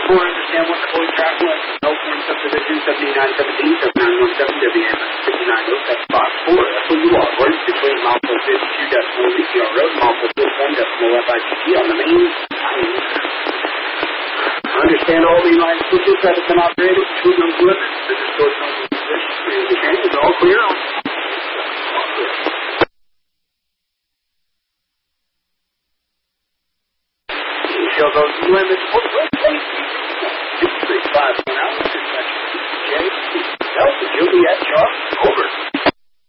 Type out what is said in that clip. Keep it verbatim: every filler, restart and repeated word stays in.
four, understand one, fully track one, L four subdivision, seventy-nine seventeen, seventy-nine one seven, W M fifty-nine oh, that's box four, that's where you are, words between Mouthful fifty-two decimal V T R Road, Mouthful fifty-one decimal F I G T on the main line. Understand all the line switches that have been operated between those limits. This is source one position. The change is all clear. All clear. Show those limits. six three five one out. J. Delta Juliet Charlie. Over.